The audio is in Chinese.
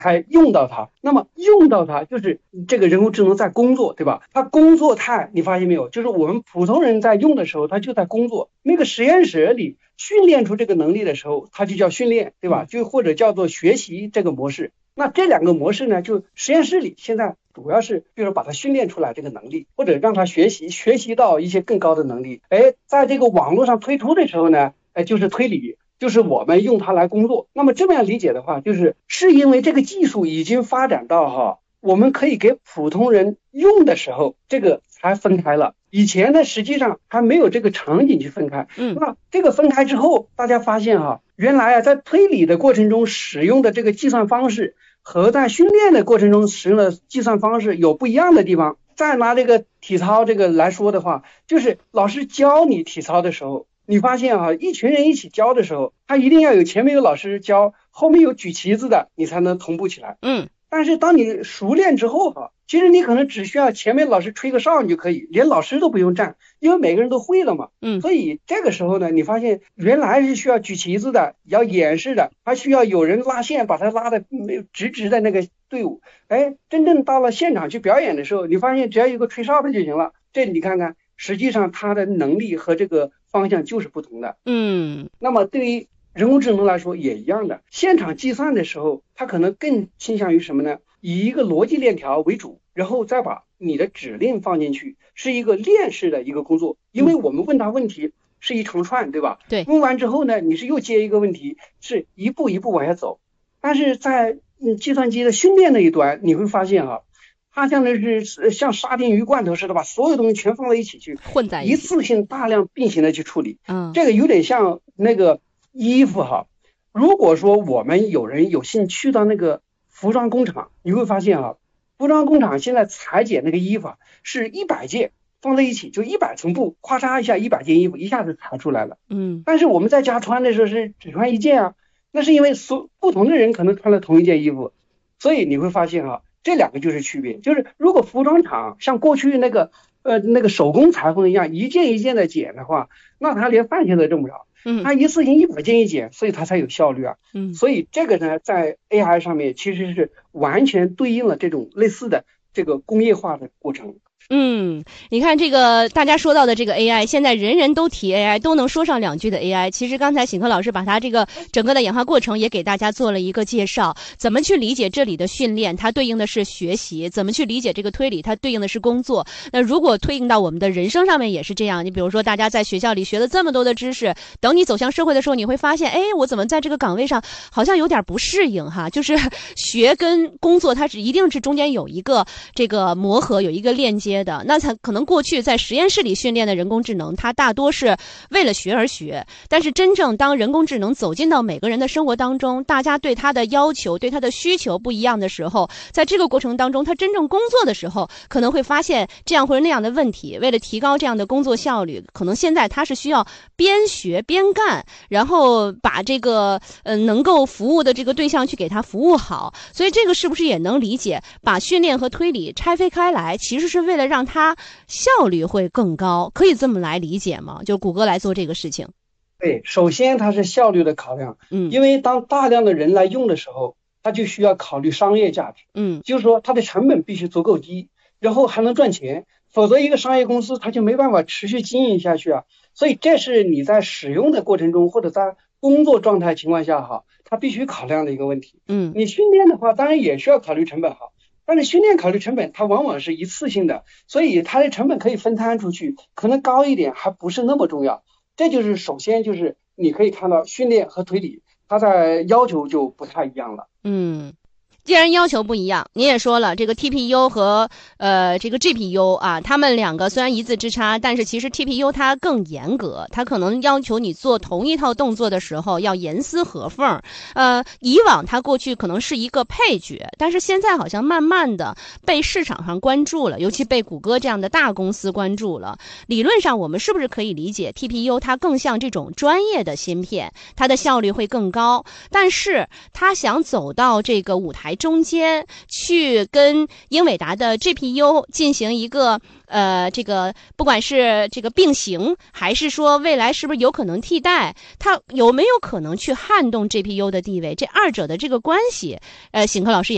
才用到它。那么用到它就是这个人工智能在工作，对吧？它工作态你发现没有，就是我们普通人在用的时候它就在工作，那个实验室里训练出这个能力的时候它就叫训练，对吧？就或者叫做学习这个模式。那这两个模式呢，就实验室里现在主要是比如说把它训练出来这个能力，或者让它学习到一些更高的能力。在这个网络上推出的时候呢，就是推理，就是我们用它来工作。那么这么样理解的话，是因为这个技术已经发展到我们可以给普通人用的时候，这个才分开了。以前呢，实际上还没有这个场景去分开。那这个分开之后，大家发现原来在推理的过程中使用的这个计算方式和在训练的过程中使用的计算方式有不一样的地方。再拿这个体操这个来说的话，就是老师教你体操的时候，你发现一群人一起教的时候，他一定要有前面有老师教，后面有举旗子的，你才能同步起来。但是当你熟练之后其实你可能只需要前面老师吹个哨你就可以，连老师都不用站，因为每个人都会了嘛。所以这个时候呢，你发现原来是需要举旗子的，要演示的，还需要有人拉线把它拉的直的那个队伍。真正到了现场去表演的时候，你发现只要有个吹哨的就行了。这你看看，实际上他的能力和这个方向就是不同的。那么对于人工智能来说也一样的，现场计算的时候，它可能更倾向于什么呢？以一个逻辑链条为主，然后再把你的指令放进去，是一个链式的一个工作。因为我们问他问题是一长串，对吧？ 对。 问完之后呢，你是又接一个问题，是一步一步往下走。但是在计算机的训练那一端，你会发现它像像沙丁鱼罐头似的，把所有东西全放在一起去混在一起， 一次性大量并行的去处理。这个有点像那个衣服如果说我们有人有幸去到那个服装工厂，你会发现服装工厂现在裁剪那个衣服是100件放在一起，就100层布，咔嚓一下100件衣服一下子裁出来了。但是我们在家穿的时候是只穿一件那是因为不同的人可能穿了同一件衣服，所以你会发现这两个就是区别。就是如果服装厂像过去那个手工裁缝一样一件一件的剪的话，那他连饭钱都挣不着。他一次性100件一剪，所以他才有效率所以这个呢，在 AI 上面其实是完全对应了这种类似的这个工业化的过程。 你看这个大家说到的这个 AI， 现在人人都提 AI， 都能说上两句的 AI。其实刚才醒科老师把它这个整个的演化过程也给大家做了一个介绍，怎么去理解这里的训练，它对应的是学习；怎么去理解这个推理，它对应的是工作。那如果推应到我们的人生上面也是这样，你比如说大家在学校里学了这么多的知识，等你走向社会的时候，你会发现，我怎么在这个岗位上好像有点不适应就是学跟工作它一定是中间有一个这个磨合，有一个链接的。那才可能过去在实验室里训练的人工智能，它大多是为了学而学，但是真正当人工智能走进到每个人的生活当中，大家对它的要求对它的需求不一样的时候，在这个过程当中它真正工作的时候，可能会发现这样或者那样的问题。为了提高这样的工作效率，可能现在它是需要边学边干，然后把这个能够服务的这个对象去给它服务好。所以这个是不是也能理解，把训练和推理拆飞开来，其实是为了让它效率会更高，可以这么来理解吗？就谷歌来做这个事情。 对，首先它是效率的考量，因为当大量的人来用的时候，它就需要考虑商业价值，就是说它的成本必须足够低，然后还能赚钱，否则一个商业公司它就没办法持续经营下去所以这是你在使用的过程中或者在工作状态情况下它必须考量的一个问题。你训练的话当然也需要考虑成本但是训练考虑成本它往往是一次性的，所以它的成本可以分摊出去，可能高一点还不是那么重要。这就是首先就是你可以看到训练和推理它在要求就不太一样了。 既然要求不一样，你也说了，这个 TPU 和这个 GPU 他们两个虽然一字之差，但是其实 TPU 它更严格，它可能要求你做同一套动作的时候要严丝合缝。以往它过去可能是一个配角，但是现在好像慢慢的被市场上关注了，尤其被谷歌这样的大公司关注了。理论上我们是不是可以理解 TPU 它更像这种专业的芯片，它的效率会更高，但是它想走到这个舞台中间去跟英伟达的 GPU 进行一个这个不管是这个并行，还是说未来是不是有可能替代，它有没有可能去撼动 GPU 的地位，这二者的这个关系醒科老师也